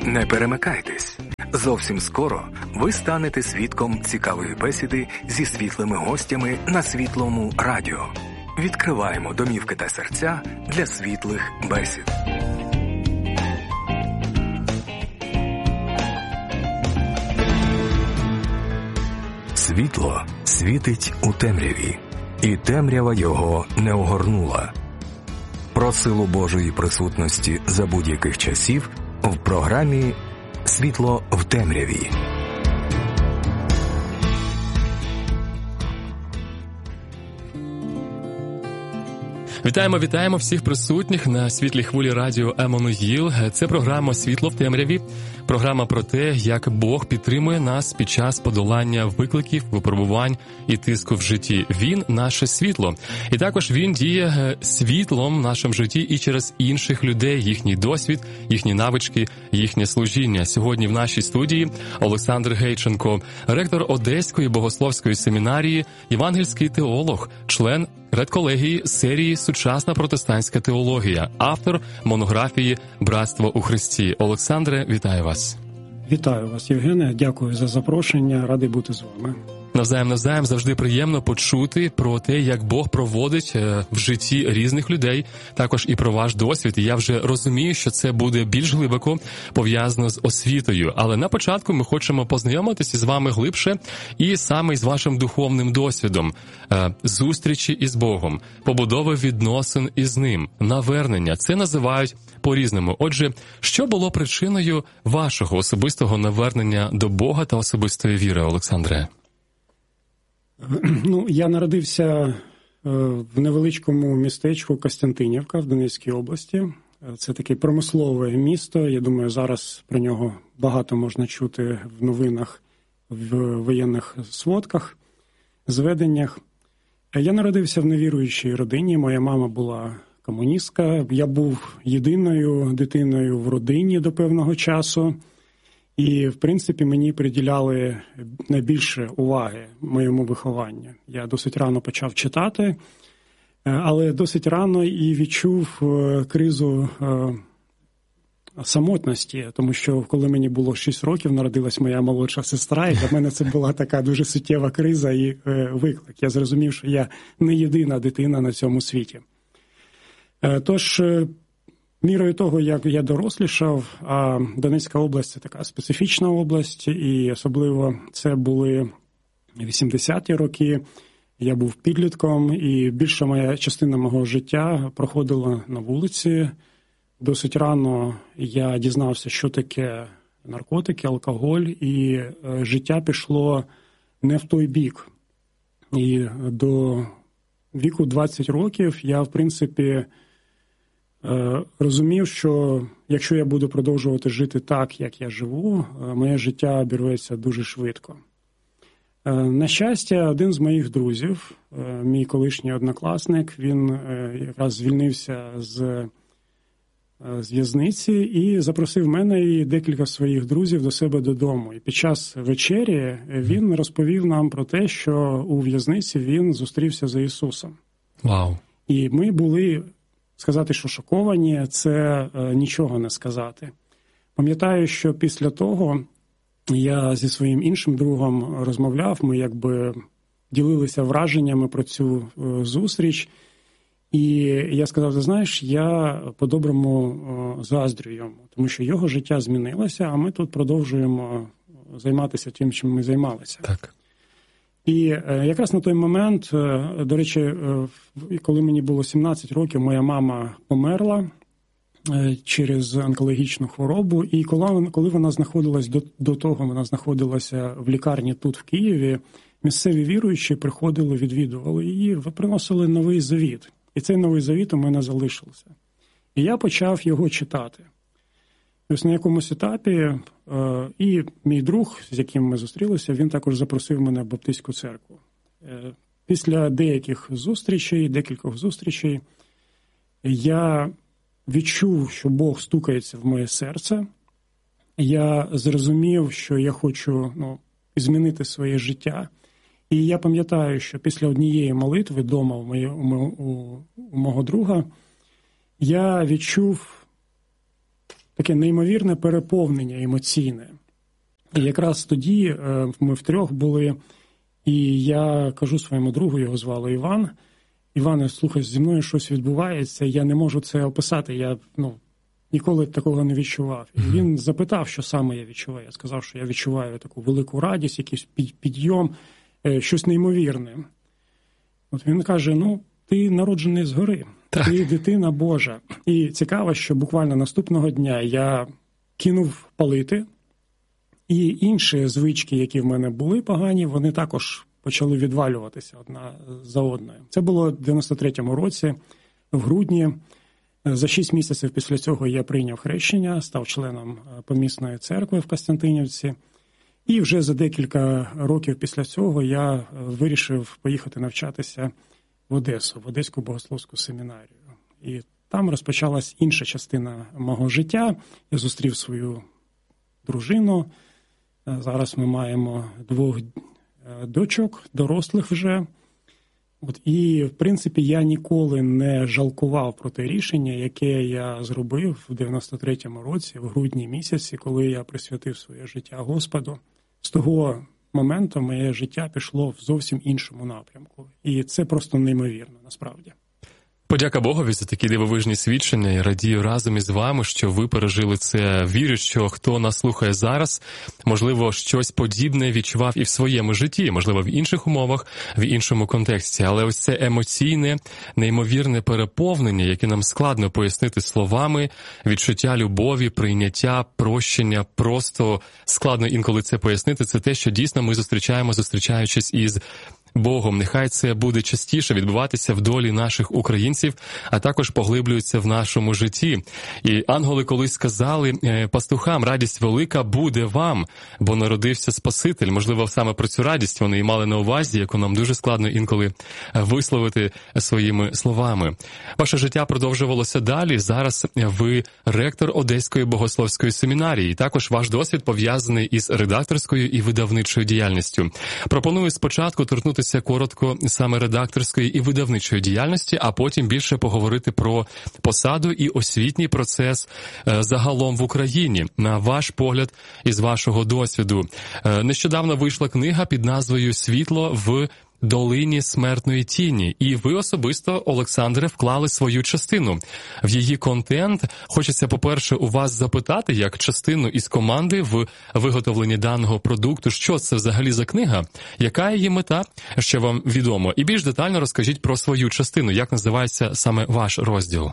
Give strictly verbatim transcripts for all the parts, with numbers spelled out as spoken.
Не перемикайтесь. Зовсім скоро ви станете свідком цікавої бесіди зі світлими гостями на Світлому радіо. Відкриваємо домівки та серця для світлих бесід. Світло світить у темряві, і темрява його не огорнула. Про силу Божої присутності за будь-яких часів в програмі «Світло в темряві». Вітаємо, вітаємо всіх присутніх на світлій хвилі радіо Еммануїл. Це програма «Світло в темряві». Програма про те, як Бог підтримує нас під час подолання викликів, випробувань і тиску в житті. Він – наше світло. І також Він діє світлом в нашому житті і через інших людей, їхній досвід, їхні навички, їхнє служіння. Сьогодні в нашій студії Олександр Гейченко, ректор Одеської богословської семінарії, євангельський теолог, член редколегії серії «Сучасна протестантська теологія», автор монографії «Братство у Христі». Олександре, вітаю вас. Вітаю вас, Євгене. Дякую за запрошення. Радий бути з вами. Навзаєм, навзаєм, завжди приємно почути про те, як Бог проводить в житті різних людей, також і про ваш досвід. І я вже розумію, що це буде більш глибоко пов'язано з освітою. Але на початку ми хочемо познайомитися з вами глибше і саме з вашим духовним досвідом, зустрічі із Богом, побудови відносин із Ним, навернення. Це називають по-різному. Отже, що було причиною вашого особистого навернення до Бога та особистої віри, Олександре? Ну, я народився в невеличкому містечку Костянтинівка в Донецькій області. Це таке промислове місто. Я думаю, зараз про нього багато можна чути в новинах, в воєнних сводках, зведеннях. Я народився в невіруючій родині. Моя мама була комуністка. Я був єдиною дитиною в родині до певного часу. І, в принципі, мені приділяли найбільше уваги моєму вихованню. Я досить рано почав читати, але досить рано і відчув кризу самотності, тому що коли мені було шість років, народилась моя молодша сестра, і для мене це була така дуже суттєва криза і виклик. Я зрозумів, що я не єдина дитина на цьому світі. Тож, мірою того, як я дорослішав, а Донецька область – це така специфічна область, і особливо це були вісімдесяті роки, я був підлітком, і більша моя частина мого життя проходила на вулиці. Досить рано я дізнався, що таке наркотики, алкоголь, і життя пішло не в той бік. І до віку двадцять років я, в принципі, розумів, що якщо я буду продовжувати жити так, як я живу, моє життя обірветься дуже швидко. На щастя, один з моїх друзів, мій колишній однокласник, він якраз звільнився з, з в'язниці і запросив мене і декілька своїх друзів до себе додому. І під час вечері він розповів нам про те, що у в'язниці він зустрівся з Ісусом. Вау! І ми були... Сказати, що шоковані, це е, нічого не сказати. Пам'ятаю, що після того я зі своїм іншим другом розмовляв, ми якби ділилися враженнями про цю е, зустріч. І я сказав, ти знаєш, я по-доброму е, заздрю йому, тому що його життя змінилося, а ми тут продовжуємо займатися тим, чим ми займалися. Так. І якраз на той момент, до речі, коли мені було сімнадцять років, моя мама померла через онкологічну хворобу. І коли вона знаходилась, до, до того вона знаходилася в лікарні тут, в Києві, місцеві віруючі приходили, відвідували її, приносили новий завіт. І цей новий завіт у мене залишився. І я почав його читати. Ось на якомусь етапі і мій друг, з яким ми зустрілися, він також запросив мене в Баптистську церкву. Після деяких зустрічей, декількох зустрічей, я відчув, що Бог стукається в моє серце. Я зрозумів, що я хочу ну, змінити своє життя. І я пам'ятаю, що після однієї молитви вдома у, моє, у, у, у мого друга я відчув таке неймовірне переповнення емоційне. І якраз тоді ми втрьох були, і я кажу своєму другу, його звали Іван, Іване, слухай, зі мною щось відбувається, я не можу це описати, я ну, ніколи такого не відчував. І він запитав, що саме я відчуваю. Я сказав, що я відчуваю таку велику радість, якийсь підйом, щось неймовірне. От він каже, ну, ти народжений згори, так. Ти дитина Божа. І цікаво, що буквально наступного дня я кинув палити, і інші звички, які в мене були погані, вони також почали відвалюватися одна за одною. Це було в дев'яносто третьому році, в грудні. За шість місяців після цього я прийняв хрещення, став членом помісної церкви в Костянтинівці. І вже за декілька років після цього я вирішив поїхати навчатися в Одесу, в Одеську богословську семінарію. І там розпочалась інша частина мого життя. Я зустрів свою дружину. Зараз ми маємо двох дочок, дорослих вже. От, і, в принципі, я ніколи не жалкував про те рішення, яке я зробив в дев'яносто третьому році, в грудні місяці, коли я присвятив своє життя Господу. З того моменту моє життя пішло в зовсім іншому напрямку. І це просто неймовірно, насправді. Подяка Богові за такі дивовижні свідчення і радію разом із вами, що ви пережили це. Вірю, що хто нас слухає зараз, можливо, щось подібне відчував і в своєму житті, можливо, в інших умовах, в іншому контексті. Але ось це емоційне, неймовірне переповнення, яке нам складно пояснити словами, відчуття любові, прийняття, прощення, просто складно інколи це пояснити, це те, що дійсно ми зустрічаємо, зустрічаючись із Богом. Нехай це буде частіше відбуватися в долі наших українців, а також поглиблюється в нашому житті. І ангели колись сказали пастухам, радість велика буде вам, бо народився Спаситель. Можливо, саме про цю радість вони і мали на увазі, яку нам дуже складно інколи висловити своїми словами. Ваше життя продовжувалося далі. Зараз ви ректор Одеської богословської семінарії. Також ваш досвід пов'язаний із редакторською і видавничою діяльністю. Пропоную спочатку торкнути коротко саме редакторської і видавничої діяльності, а потім більше поговорити про посаду і освітній процес загалом в Україні. На ваш погляд, із вашого досвіду. Нещодавно вийшла книга під назвою «Світло в долині смертної тіні». І ви особисто, Олександре, вклали свою частину в її контент. Хочеться, по-перше, у вас запитати, як частину із команди в виготовленні даного продукту, що це взагалі за книга, яка її мета, що вам відомо. І більш детально розкажіть про свою частину, як називається саме ваш розділ.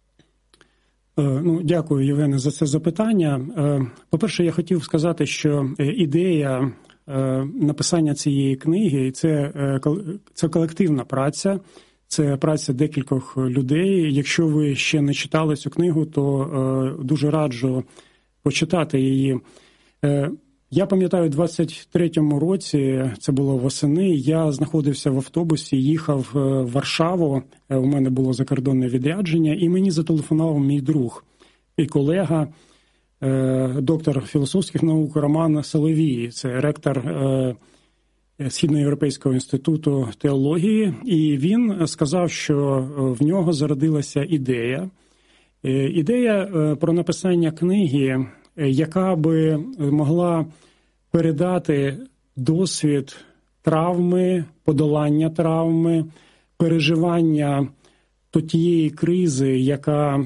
Ну, дякую, Євгене, за це запитання. По-перше, я хотів сказати, що ідея написання цієї книги – це, це колективна праця, це праця декількох людей. Якщо ви ще не читали цю книгу, то дуже раджу почитати її. Я пам'ятаю, у двадцять третьому році, це було восени, я знаходився в автобусі, їхав в Варшаву, у мене було закордонне відрядження, і мені зателефонував мій друг і колега, доктор філософських наук Роман Соловій, це ректор Східноєвропейського інституту теології, і він сказав, що в нього зародилася ідея. Ідея про написання книги, яка би могла передати досвід травми, подолання травми, переживання тієї кризи, яка,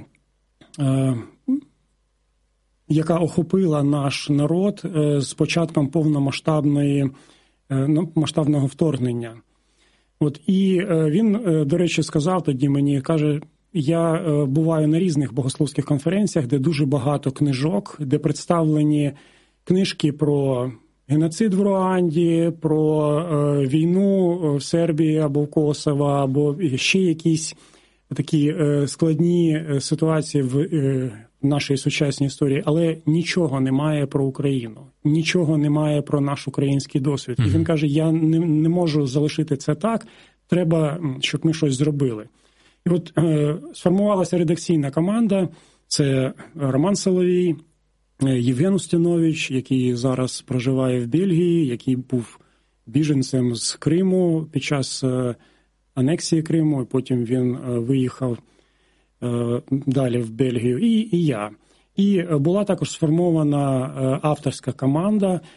яка охопила наш народ з початком повномасштабної, масштабного вторгнення. От, і він, до речі, сказав тоді мені, каже, я буваю на різних богословських конференціях, де дуже багато книжок, де представлені книжки про геноцид в Руанді, про війну в Сербії або в Косово, або ще якісь такі складні ситуації в нашій сучасній історії, але нічого немає про Україну, нічого немає про наш український досвід. Mm-hmm. І він каже, я не, не можу залишити це так, треба, щоб ми щось зробили. І от е, сформувалася редакційна команда, це Роман Соловій, Євген Устинович, який зараз проживає в Бельгії, який був біженцем з Криму під час е, анексії Криму, і потім він е, виїхав е, далі в Бельгію, і, і я. І була також сформована авторська команда,